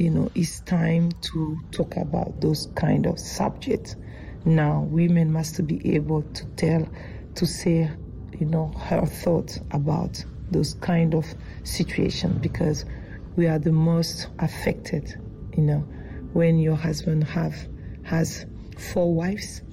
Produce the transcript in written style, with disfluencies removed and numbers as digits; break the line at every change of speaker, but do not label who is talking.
it's time to talk about those kind of subjects. Now, women must be able to say, her thoughts about those kind of situations, because we are the most affected. When your husband has 4 wives,